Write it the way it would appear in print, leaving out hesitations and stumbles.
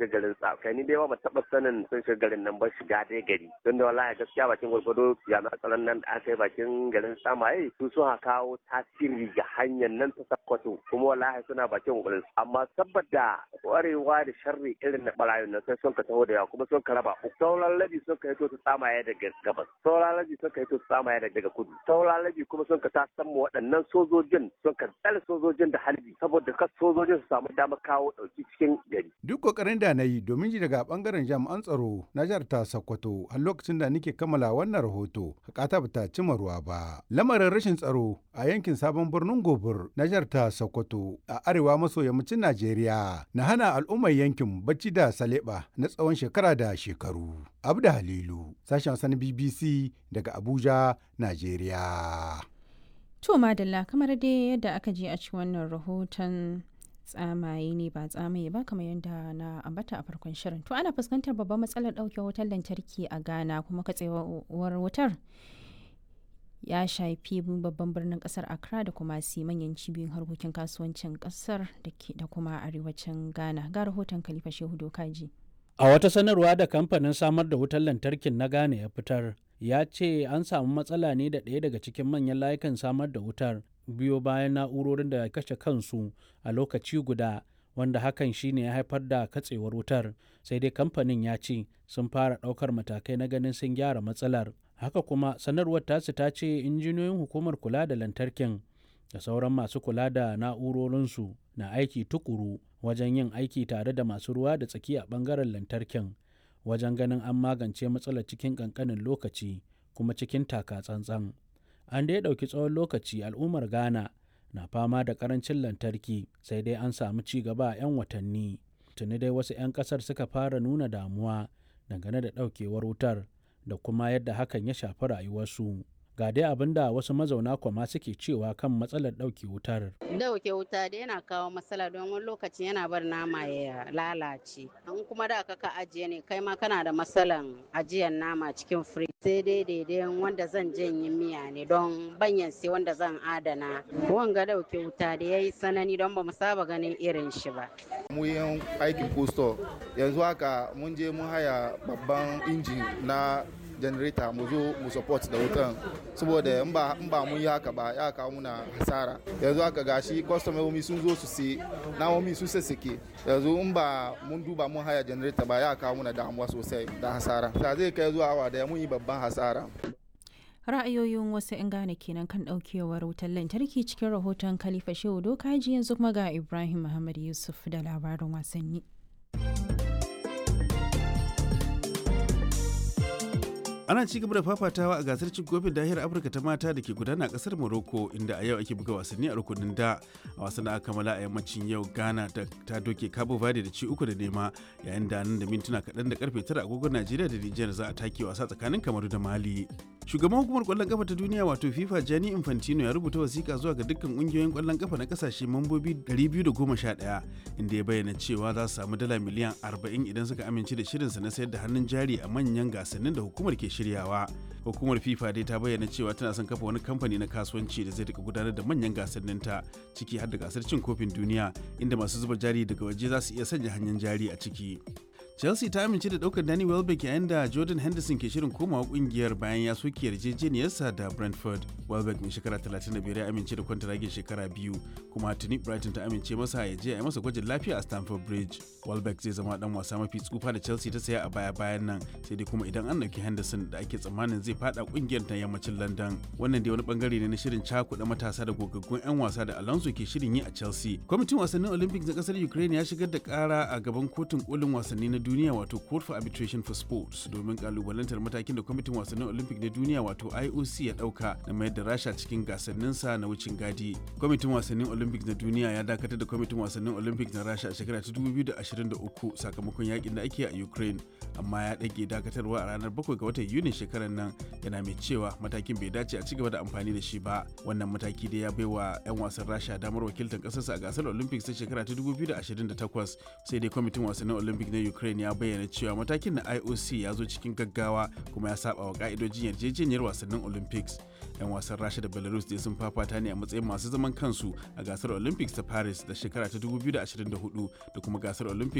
shiga garin sa kai ni dai ba taɓa sanin sun shiga garin nan ba shiga dai gari don da wallahi gaskiya bakin gwargwado jami'an tsaron nan da aka yi bakin garin Samaye su sun kawo tasiri ga hanyar nan ta Sokoto kuma wallahi suna bakin gwargwado amma saboda kwarewa da sharri irin na barayin nan sai sun ka taho da yawa kuma sun ka raba sauran labi sun ka hito su Samaye daga gabas sauran labi sun ka hito su Samaye daga kudu sauran labi kuma sun ka ta samu waɗannan sojojin sun ka tsare sojojin da halbi saboda kas sojojin su samu damar kawo ɗauki cikin gari. Duk kokarin da na yi domin ji daga bangaren jami'an tsaro na jihar ta Sokoto har lokacin da nake kammala wannan rahoto hakata ba ta cimma ruwa ba. Lamarin rashin tsaro a yankin sabon birnin Gobir na jihar ta Sokoto a arewa maso yammacin Najeriya na hana al'ummar yankin bacci da saleba na tsawon shekara da shekaru. Abda Halilu, sashen Hausa na BBC daga Abuja, Najeriya. To madalla kamar dai yadda aka je a cikin wannan rahoton tsamaye ne ba tsamaye ba kamar yadda na ambata a farkon shirin. To ana fuskantar babban matsalar ɗauke wutar lantarki a Ghana kuma katsewar wutar ya shafi babban birnin kasar Accra da kuma manyan cibiyoyin harkokin kasuwancin kasar da kuma arewacin Ghana. Ga rahoton Khalifa Shehu Dokaji. A wata sanarwa da kamfanin samar da wutar lantarkin na Ghana ya fitar, ya ce an samu matsala ne da ɗaya daga cikin manyan layukan samar da wutar biyo bayan na'urorin da kashe kansu a lokaci guda, wanda hakan shine ya haifar da katsewar wutar. Sai dai kamfanin ya ce sun fara ɗaukar matakai na ganin sun gyara matsalar. Haka kuma sanarwar tasu ta ce injiniyoyin hukumar kula da lantarkin da sauran masu kula da na'urorinsu na aiki tukuru wajen yin aiki tare da masu ruwa da tsaki a ɓangaren lantarkin wajen ganin an magance matsalar cikin ƙanƙanin lokaci kuma cikin taka tsantsan. An dai ɗauki tsawon lokaci al'ummar Ghana na fama da ƙarancin lantarki, sai dai an samu ci gaba a 'yan watanni. Tuni dai wasu 'yan ƙasar suka fara nuna damuwa dangane da ɗaukewar wutar da kuma yadda hakan ya shafi rayuwarsu. Ga dai abin da wasu mazauna Kwama suke cewa kan matsalar ɗauke wutar. Ɗauke wuta da yana kawo matsala don wani lokaci yana bar nama ya lalace. In kuma da ka ajiye ne kai ma kana da matsalan ajiyar nama cikin firij. Sai dai daidai wanda zan janye miya ne don banyan sai wanda zan adana. Wanga ɗauke wuta da ya yi sanani don ba mu saba ganin irin shi ba. Mu yin aikin posto yanzu haka mun je mun haya babban injin na generator mu zo mu support da wutan saboda in ba mun yi haka ba ya kawo muna hasara. Yanzu haka gashi kwastomomi sun zo su sai namomi sun sassake, yanzu in ba mun duba mun haya generator ba ya kawo muna damuwa sosai da hasara. Ta zai kai zuwa awa da mun yi babban hasara. Ra'ayoyin wasu 'yan Ghana kenan kan ɗaukewar wutar lantarki cikin rahoton Khalifa Shehu Dokaji. Yanzu kuma ga Ibrahim Muhammad Yusuf da labarin wasanni. Ana ci gaba da fafatawa a gasar cin kofin nahiyar Afirka ta mata da ke gudana a kasar Morocco, inda a yau ake buga wasanni a rukunin da. A wasan da aka kammala a yammacin yau, Ghana ta doke Cabo Verde da ci 3-0, yayin da nan da mintuna kaɗan da karfe 9 agogon Najeriya da Nijar za a take wasa tsakanin Kamaru da Mali. Shugaban hukumar kwallon kafa ta duniya wato FIFA Gianni Infantino ya rubuta wasiƙa zuwa ga dukkan ƙungiyoyin kwallon kafa na kasashe mambobi 211, inda ya bayyana cewa za su samu dala miliyan 40 idan suka amince da shirinsa na sayar da hannun jari a manyan gasannin da hukumar ke shiryawa. Hukumar FIFA dai ta bayyana cewa tana son kafa wani kamfani na kasuwanci da zai rika gudanar da manyan gasannin ta, ciki har da gasar cin kofin duniya, inda masu zuba jari daga waje za su iya sanya hannun jari a ciki. Chelsea ta amince da daukar Danny Welbeck yayin da Jordan Henderson ke shirin komawa kungiyar bayan ya soke yarjejeniyarsa da Brentford. Welbeck mai shekara 35 ya amince da kwantaragin shekara 2, kuma tuni Brighton ta amince masa ya je a yi masa gwajin lafiya a Stamford Bridge. Welbeck zai zama dan wasa mafi tsufa da Chelsea ta saya a baya-bayan nan, sai dai kuma idan an dauki Henderson da ake tsammanin zai fada kungiyar ta yammacin London. Wannan dai wani bangare ne na shirin cakuɗa matasa da gogaggun 'yan wasa da Alonso ke shirin yi a Chelsea. Kwamitin wasannin Olympics na kasar Ukraine ya shigar da kara a gaban kotun kolin wasanni na duniya wato Court for Arbitration for Sports domin kalubalantar matakin da kwamitin wasannin Olympic na duniya wato IOC ya dauka na mayar da Rasha cikin gasanninsa na wucin gadi. Kwamitin wasannin Olympic na duniya ya dakatar da kwamitin wasannin Olympic na Rasha a shekara ta 2023 sakamakon yakin da ake a Ukraine, amma ya dage dakatarwa a ranar 7 ga watan Yuni shekarar nan, yana mai cewa matakin bai dace a cigaba da amfani da shi ba. Wannan mataki da ya baiwa 'yan wasan Rasha damar wakiltar kasarsa a gasar Olympics ta shekara ta 2028, sai dai kwamitin wasannin Olympic na Ukraine ya bayyana cewa matakin na IOC ya zo cikin gaggawa kuma ya saba wa ka'idojin yarjejeniyar wasannin Olympics. 'Yan wasan Rasha da Belarus dai sun fafata ne a matsayin masu zaman kansu a gasar Olympics ta Paris da shekara ta 2024 da kuma gasar Olympics